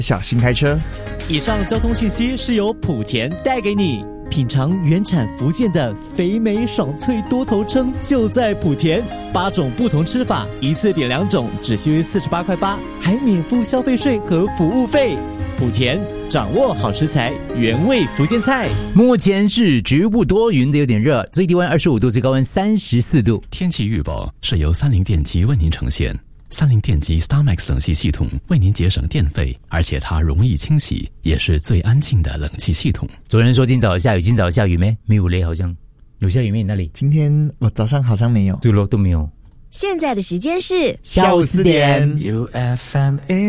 小心开车。 以上交通讯息是由莆田带给你。品尝原产福建的肥美爽脆多头鲭，就在莆田，8种不同吃法，一次点2种，只需48块8，还免付消费税和服务费。莆田掌握好食材，原味福建菜。 目前是局部多云的，有点热，最低温25度，最高温34度。 天气预报是由三菱电机为您呈现。三菱电机 StarMax 冷气系统为您节省电费，而且它容易清洗，也是最安静的冷气系统。 昨天说今早下雨，今早下雨没？没有嘞，好像有下雨没？你那里？ 今天我早上好像没有。 对咯，都没有。 现在的时间是下午4点。 UFM